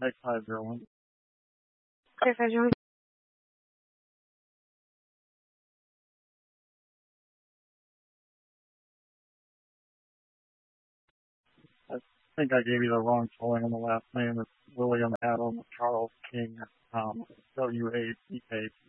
Next time, everyone. Okay, everyone. I think I gave you the wrong spelling on the last name. It's William Adam Charles King Thomas. WACH.